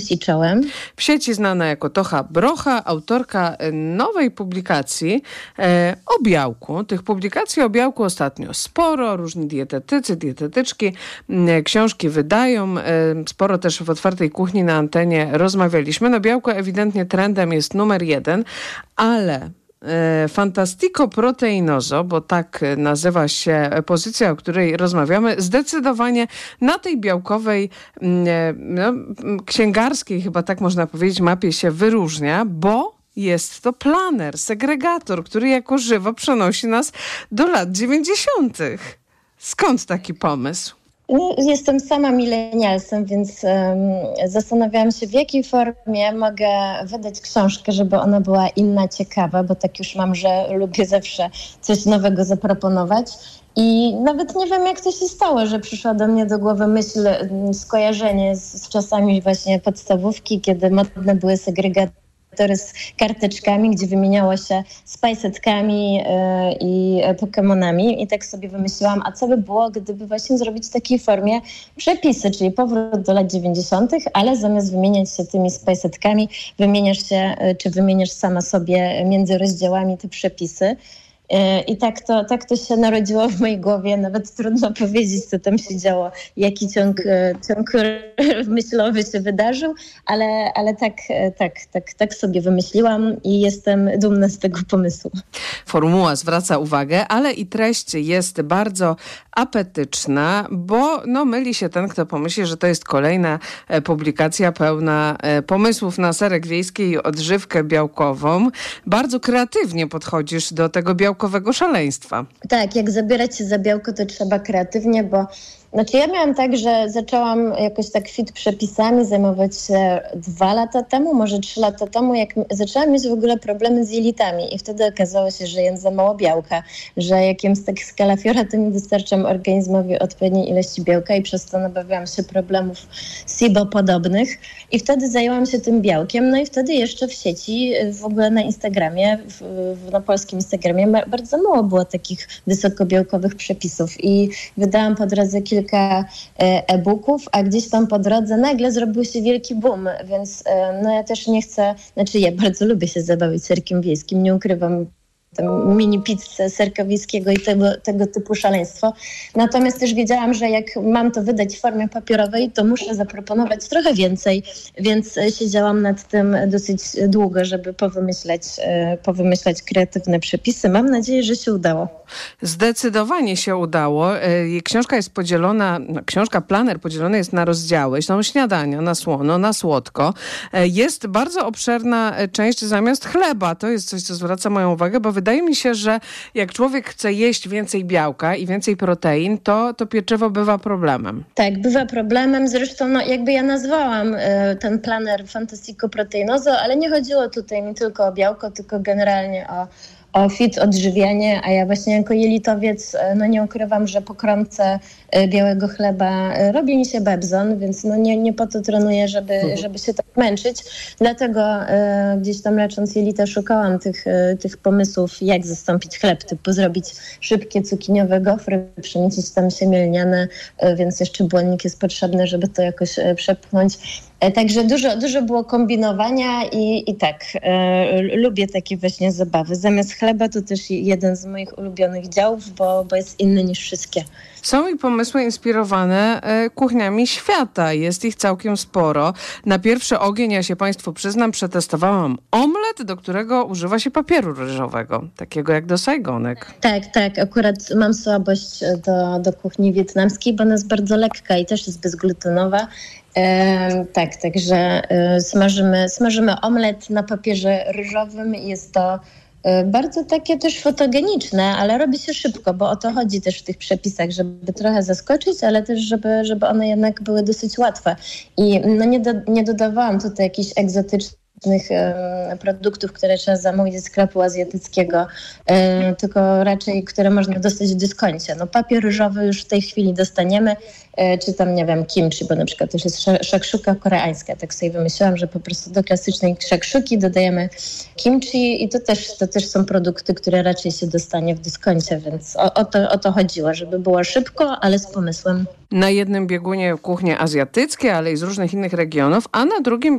Lucy Chołem. W sieci znana jako Tocha Brocha, autorka nowej publikacji o białku. Tych publikacji o białku ostatnio sporo. Różni dietetycy, dietetyczki książki wydają. Sporo też w Otwartej Kuchni na antenie rozmawialiśmy. No białko ewidentnie trendem jest numer 1, ale Fantastico Proteinoso, bo tak nazywa się pozycja, o której rozmawiamy, zdecydowanie na tej białkowej, księgarskiej, chyba tak można powiedzieć, mapie się wyróżnia, bo jest to planer, segregator, który jako żywo przenosi nas do lat 90. Skąd taki pomysł? Jestem sama milenialsem, więc zastanawiałam się, w jakiej formie mogę wydać książkę, żeby ona była inna, ciekawa, bo tak już mam, że lubię zawsze coś nowego zaproponować. I nawet nie wiem, jak to się stało, że przyszła do mnie do głowy myśl, skojarzenie z czasami właśnie podstawówki, kiedy modne były segregatory z karteczkami, gdzie wymieniało się z pajsetkami i Pokemonami. I tak sobie wymyśliłam, a co by było, gdyby właśnie zrobić w takiej formie przepisy, czyli powrót do lat 90., ale zamiast wymieniać się tymi spajsetkami, wymieniasz sama sobie między rozdziałami te przepisy. I tak to się narodziło w mojej głowie. Nawet trudno powiedzieć, co tam się działo, jaki ciąg myślowy się wydarzył, ale tak sobie wymyśliłam i jestem dumna z tego pomysłu. Formuła zwraca uwagę, ale i treść jest bardzo apetyczna, bo myli się ten, kto pomyśli, że to jest kolejna publikacja pełna pomysłów na serek wiejski i odżywkę białkową. Bardzo kreatywnie podchodzisz do tego białkowego szaleństwa. Tak, jak zabierać się za białko, to trzeba kreatywnie, bo ja miałam tak, że zaczęłam jakoś tak fit przepisami zajmować się 2 lata temu, może 3 lata temu, jak zaczęłam mieć w ogóle problemy z jelitami i wtedy okazało się, że jem za mało białka, że jak jem stek z kalafiora, to nie dostarczam organizmowi odpowiedniej ilości białka i przez to nabawiałam się problemów SIBO podobnych i wtedy zajęłam się tym białkiem, i wtedy jeszcze w sieci, w ogóle na Instagramie, na polskim Instagramie bardzo mało było takich wysokobiałkowych przepisów i wydałam po drodze kilka e-booków, a gdzieś tam po drodze nagle zrobił się wielki boom, więc ja też nie chcę, ja bardzo lubię się zabawić serkiem wiejskim, nie ukrywam, mini pizzę serka wiejskiego i tego typu szaleństwo. Natomiast też wiedziałam, że jak mam to wydać w formie papierowej, to muszę zaproponować trochę więcej, więc siedziałam nad tym dosyć długo, żeby powymyślać kreatywne przepisy. Mam nadzieję, że się udało. Zdecydowanie się udało. Książka jest podzielona, planer podzielony jest na rozdziały. Są śniadania na słono, na słodko. Jest bardzo obszerna część zamiast chleba. To jest coś, co zwraca moją uwagę, bo wydaje mi się, że jak człowiek chce jeść więcej białka i więcej protein, to pieczywo bywa problemem. Tak, bywa problemem. Zresztą jakby ja nazwałam ten planer Fantastico Proteinoso, ale nie chodziło tutaj mi tylko o białko, tylko generalnie o fit, odżywianie, a ja właśnie jako jelitowiec nie ukrywam, że po kromce białego chleba robi mi się bebzon, więc nie po to trenuję, żeby się tak męczyć. Dlatego gdzieś tam lecząc jelita szukałam tych pomysłów, jak zastąpić chleb, typu zrobić szybkie cukiniowe gofry, przemieścić tam siemię lniane, więc jeszcze błonnik jest potrzebny, żeby to jakoś przepchnąć. Także dużo było kombinowania i tak, lubię takie właśnie zabawy. Zamiast chleba to też jeden z moich ulubionych działów, bo jest inny niż wszystkie. Są i pomysły inspirowane kuchniami świata. Jest ich całkiem sporo. Na pierwszy ogień, ja się Państwu przyznam, przetestowałam omlet, do którego używa się papieru ryżowego, takiego jak do sajgonek. Tak. Akurat mam słabość do kuchni wietnamskiej, bo ona jest bardzo lekka i też jest bezglutenowa. Także smażymy omlet na papierze ryżowym. Jest to bardzo takie też fotogeniczne, ale robi się szybko, bo o to chodzi też w tych przepisach, żeby trochę zaskoczyć, ale też żeby one jednak były dosyć łatwe. I nie dodawałam tutaj jakichś egzotycznych produktów, które trzeba zamówić ze sklepu azjatyckiego, tylko raczej, które można dostać w dyskoncie. Papier ryżowy już w tej chwili dostaniemy, czy tam, nie wiem, kimchi, bo na przykład też jest shakshuka koreańska. Tak sobie wymyśliłam, że po prostu do klasycznej shakshuki dodajemy kimchi i to też są produkty, które raczej się dostanie w dyskoncie, więc o to chodziło, żeby było szybko, ale z pomysłem. Na jednym biegunie kuchnie azjatyckie, ale i z różnych innych regionów, a na drugim